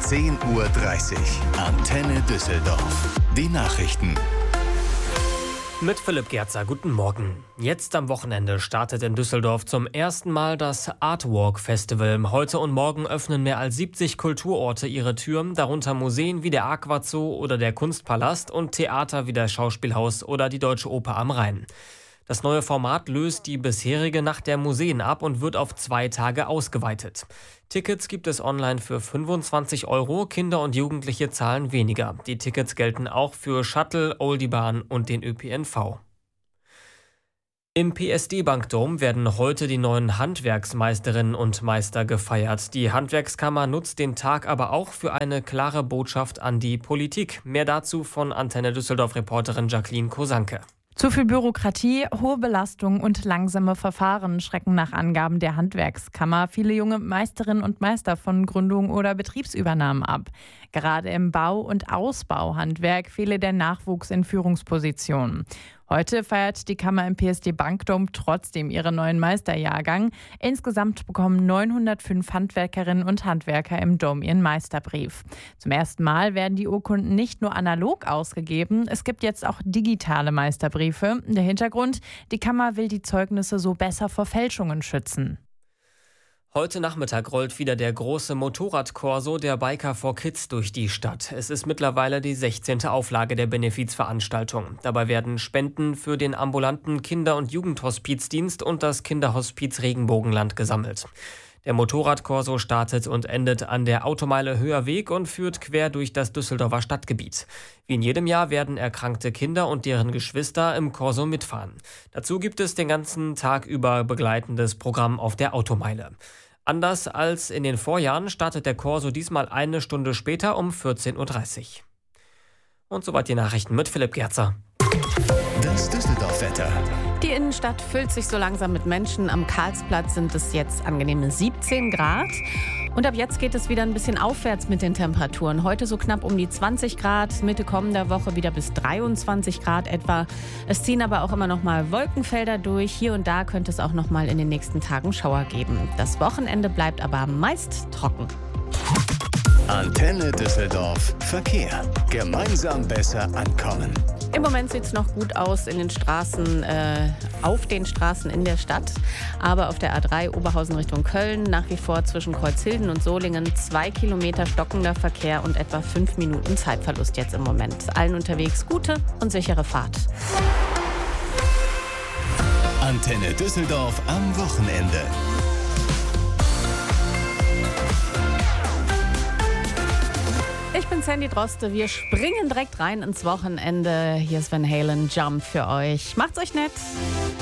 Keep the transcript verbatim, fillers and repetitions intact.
zehn Uhr dreißig. Antenne Düsseldorf. Die Nachrichten. Mit Philipp Gerzer, guten Morgen. Jetzt am Wochenende startet in Düsseldorf zum ersten Mal das Artwalk Festival. Heute und morgen öffnen mehr als siebzig Kulturorte ihre Türen, darunter Museen wie der Aqua Zoo oder der Kunstpalast und Theater wie das Schauspielhaus oder die Deutsche Oper am Rhein. Das neue Format löst die bisherige Nacht der Museen ab und wird auf zwei Tage ausgeweitet. Tickets gibt es online für fünfundzwanzig Euro, Kinder und Jugendliche zahlen weniger. Die Tickets gelten auch für Shuttle, Oldie-Bahn und den Ö P N V. Im P S D-Bankdom werden heute die neuen Handwerksmeisterinnen und Meister gefeiert. Die Handwerkskammer nutzt den Tag aber auch für eine klare Botschaft an die Politik. Mehr dazu von Antenne Düsseldorf-Reporterin Jacqueline Kosanke. Zu viel Bürokratie, hohe Belastung und langsame Verfahren schrecken nach Angaben der Handwerkskammer viele junge Meisterinnen und Meister von Gründungen oder Betriebsübernahmen ab. Gerade im Bau- und Ausbauhandwerk fehle der Nachwuchs in Führungspositionen. Heute feiert die Kammer im P S D-Bankdom trotzdem ihren neuen Meisterjahrgang. Insgesamt bekommen neunhundertfünf Handwerkerinnen und Handwerker im Dom ihren Meisterbrief. Zum ersten Mal werden die Urkunden nicht nur analog ausgegeben, es gibt jetzt auch digitale Meisterbriefe. Der Hintergrund: Die Kammer will die Zeugnisse so besser vor Fälschungen schützen. Heute Nachmittag rollt wieder der große Motorradkorso der Biker for Kids durch die Stadt. Es ist mittlerweile die sechzehnte Auflage der Benefizveranstaltung. Dabei werden Spenden für den ambulanten Kinder- und Jugendhospizdienst und das Kinderhospiz Regenbogenland gesammelt. Der Motorradkorso startet und endet an der Automeile Höherweg und führt quer durch das Düsseldorfer Stadtgebiet. Wie in jedem Jahr werden erkrankte Kinder und deren Geschwister im Korso mitfahren. Dazu gibt es den ganzen Tag über begleitendes Programm auf der Automeile. Anders als in den Vorjahren startet der Korso diesmal eine Stunde später um vierzehn Uhr dreißig. Und soweit die Nachrichten mit Philipp Gerzer. Das Düsseldorf-Wetter. Die Innenstadt füllt sich so langsam mit Menschen. Am Karlsplatz sind es jetzt angenehme siebzehn Grad. Und ab jetzt geht es wieder ein bisschen aufwärts mit den Temperaturen. Heute so knapp um die zwanzig Grad, Mitte kommender Woche wieder bis dreiundzwanzig Grad etwa. Es ziehen aber auch immer noch mal Wolkenfelder durch. Hier und da könnte es auch noch mal in den nächsten Tagen Schauer geben. Das Wochenende bleibt aber meist trocken. Antenne Düsseldorf Verkehr. Gemeinsam besser ankommen. Im Moment sieht es noch gut aus in den Straßen, äh, auf den Straßen in der Stadt. Aber auf der A drei Oberhausen Richtung Köln nach wie vor zwischen Kreuzhilden und Solingen zwei Kilometer stockender Verkehr und etwa fünf Minuten Zeitverlust jetzt im Moment. Allen unterwegs gute und sichere Fahrt. Antenne Düsseldorf am Wochenende. Ich bin Sandy Droste. Wir springen direkt rein ins Wochenende. Hier ist Van Halen Jump für euch. Macht's euch nett.